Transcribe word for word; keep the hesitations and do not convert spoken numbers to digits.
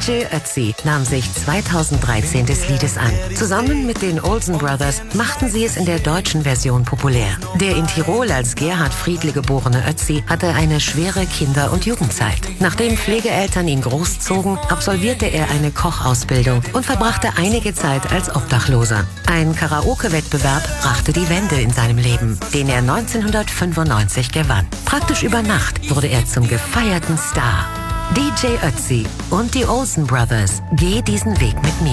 J Ötzi nahm sich zweitausenddreizehn des Liedes an. Zusammen mit den Olsen Brothers machten sie es in der deutschen Version populär. Der in Tirol als Gerhard Friedle geborene Ötzi hatte eine schwere Kinder- und Jugendzeit. Nachdem Pflegeeltern ihn großzogen, absolvierte er eine Kochausbildung und verbrachte einige Zeit als Obdachloser. Ein Karaoke-Wettbewerb brachte die Wende in seinem Leben, den er neunzehnhundertfünfundneunzig gewann. Praktisch über Nacht wurde er zum gefeierten Star. D J Ötzi und die Olsen Brothers, geh diesen Weg mit mir.